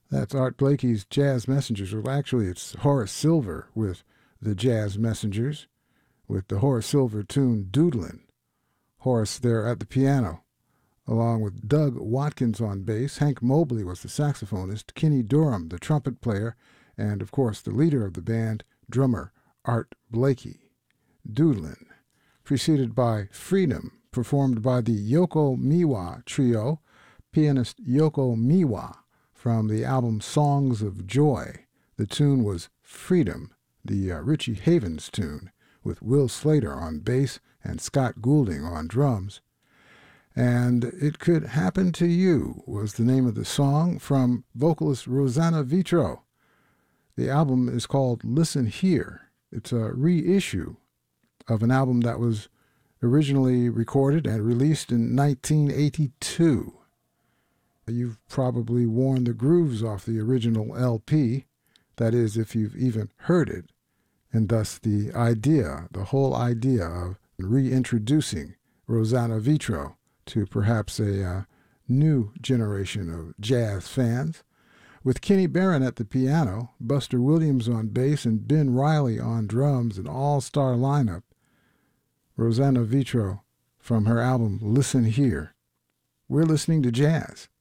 That's Art Blakey's Jazz Messengers. Well, actually, it's Horace Silver with the Jazz Messengers, with the Horace Silver tune Doodlin'. Horace there at the piano, along with Doug Watkins on bass. Hank Mobley was the saxophonist, Kenny Dorham the trumpet player, and of course the leader of the band, drummer Art Blakey. Doodlin', preceded by Freedom, performed by the Yoko Miwa Trio, pianist Yoko Miwa, from the album Songs of Joy. The tune was Freedom, the Richie Havens tune, with Will Slater on bass and Scott Goulding on drums. And It Could Happen to You was the name of the song from vocalist Rosanna Vitro. The album is called Listen Here. It's a reissue of an album that was originally recorded and released in 1982. You've probably worn the grooves off the original LP, that is, if you've even heard it, and thus the whole idea of reintroducing Rosanna Vitro to perhaps a new generation of jazz fans, with Kenny Barron at the piano, Buster Williams on bass, and Ben Riley on drums, an all-star lineup. Rosanna Vitro from her album Listen Here. We're listening to jazz